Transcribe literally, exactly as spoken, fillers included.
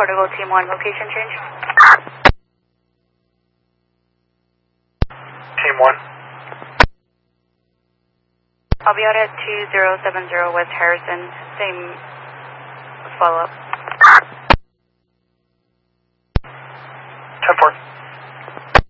Portugal Team one, location change. Team one. I'll be out at two zero seven zero West Harrison. Same follow-up.